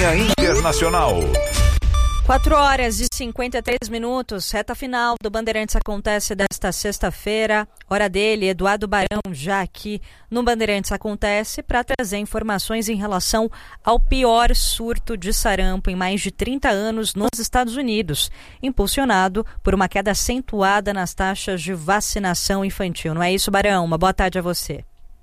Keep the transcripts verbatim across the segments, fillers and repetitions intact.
Linha Internacional. quatro horas e cinquenta e três minutos, reta final do Bandeirantes acontece desta sexta-feira. Hora dele, Eduardo Barão, já aqui no Bandeirantes Acontece, para trazer informações em relação ao pior surto de sarampo em mais de trinta anos nos Estados Unidos, impulsionado por uma queda acentuada nas taxas de vacinação infantil. Não é isso, Barão? Uma boa tarde a você.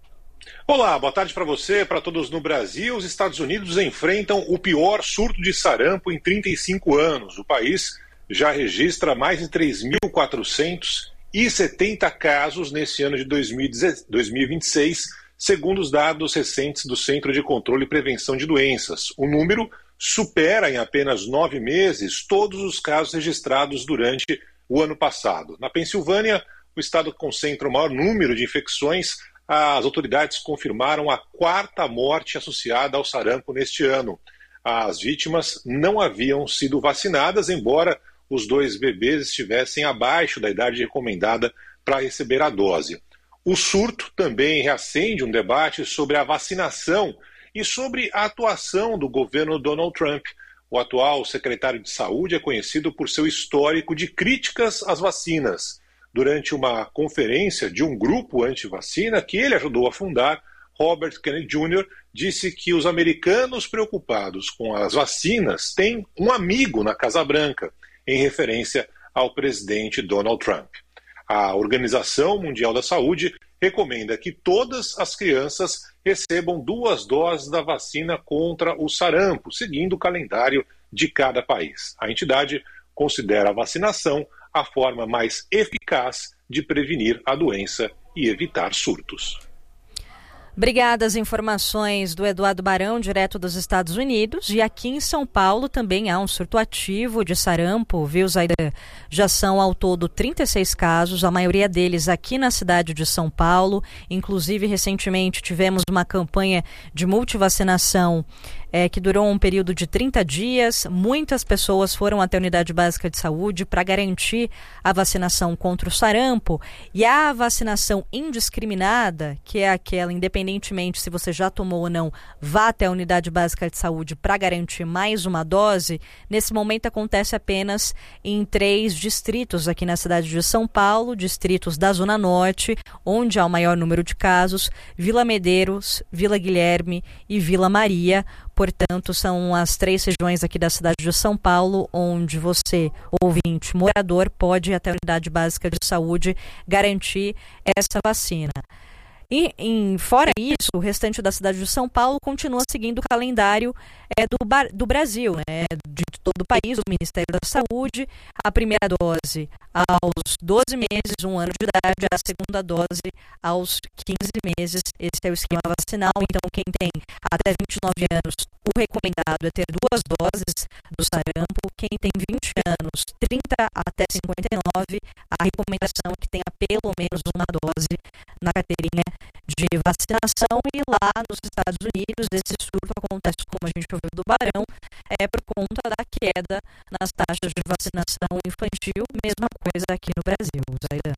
Olá, boa tarde para você, para todos no Brasil. Os Estados Unidos enfrentam o pior surto de sarampo em trinta e cinco anos. O país já registra mais de três mil quatrocentos e setenta casos nesse ano de dois mil e vinte e seis, segundo os dados recentes do Centro de Controle e Prevenção de Doenças. O número supera em apenas nove meses todos os casos registrados durante o ano passado. Na Pensilvânia, o estado concentra o maior número de infecções. As autoridades confirmaram a quarta morte associada ao sarampo neste ano. As vítimas não haviam sido vacinadas, embora os dois bebês estivessem abaixo da idade recomendada para receber a dose. O surto também reacende um debate sobre a vacinação e sobre a atuação do governo Donald Trump. O atual secretário de Saúde é conhecido por seu histórico de críticas às vacinas. Durante uma conferência de um grupo anti-vacina que ele ajudou a fundar, Robert Kennedy Júnior disse que os americanos preocupados com as vacinas têm um amigo na Casa Branca, em referência ao presidente Donald Trump. A Organização Mundial da Saúde recomenda que todas as crianças recebam duas doses da vacina contra o sarampo, seguindo o calendário de cada país. A entidade considera a vacinação a forma mais eficaz de prevenir a doença e evitar surtos. Obrigada, as informações do Eduardo Barão, direto dos Estados Unidos. E aqui em São Paulo também há um surto ativo de sarampo, viu, Zaida? Já são ao todo trinta e seis casos, a maioria deles aqui na cidade de São Paulo. Inclusive, recentemente tivemos uma campanha de multivacinação É, que durou um período de trinta dias. Muitas pessoas foram até a unidade básica de saúde para garantir a vacinação contra o sarampo. E a vacinação indiscriminada, que é aquela, independentemente se você já tomou ou não, vá até a unidade básica de saúde para garantir mais uma dose, nesse momento acontece apenas em três distritos aqui na cidade de São Paulo, distritos da Zona Norte, onde há o maior número de casos, Vila Medeiros, Vila Guilherme e Vila Maria. Portanto, são as três regiões aqui da cidade de São Paulo onde você, ouvinte, morador, pode ir até a unidade básica de saúde garantir essa vacina. E, em, fora isso, o restante da cidade de São Paulo continua seguindo o calendário é, do, do Brasil, né, de todo o país, o Ministério da Saúde. A primeira dose aos doze meses, um ano de idade, a segunda dose aos quinze meses. Esse é o esquema vacinal. Então, quem tem até vinte e nove anos, o recomendado é ter duas doses do sarampo. Quem tem vinte anos, trinta até cinquenta e nove, a recomendação é que tenha pelo menos uma dose na carteirinha de vacinação. E lá nos Estados Unidos, esse surto acontece, como a gente ouviu do Barão, é por conta da queda nas taxas de vacinação infantil. Mesma coisa aqui no Brasil, Zaida.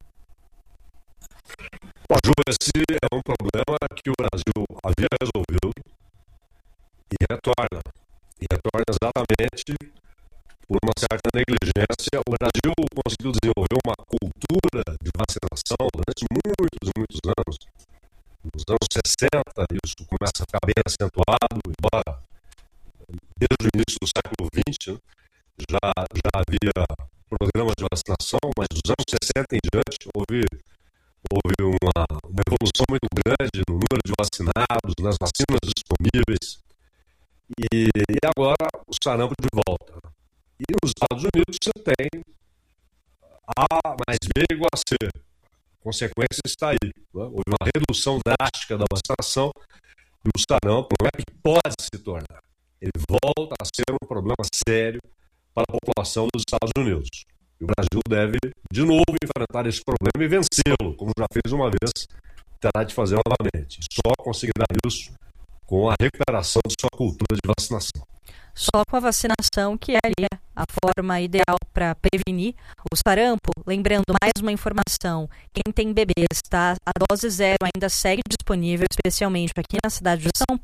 Bom, Ju, esse é um problema que o Brasil havia resolvido e retorna. E retorna exatamente por uma certa negligência. O Brasil conseguiu desenvolver uma cultura de vacinação durante muitos, muitos anos. Nos anos sessenta, isso começa a ficar bem acentuado, embora desde o início do século vinte já, já havia programas de vacinação, mas dos anos sessenta em diante houve, houve uma, uma evolução muito grande no número de vacinados, nas vacinas disponíveis, e, e agora o sarampo de volta. E nos Estados Unidos você tem A mais B igual a C. A consequência está aí. Né? Houve uma redução drástica da vacinação e o sarampo não é que pode se tornar. Ele volta a ser um problema sério para a população dos Estados Unidos. E o Brasil deve, de novo, enfrentar esse problema e vencê-lo, como já fez uma vez, terá de fazer novamente. Só conseguirá isso com a recuperação de sua cultura de vacinação. Só com a vacinação que é ali a forma ideal para prevenir o sarampo. Lembrando, mais uma informação, quem tem bebês, tá? A dose zero ainda segue disponível, especialmente aqui na cidade de São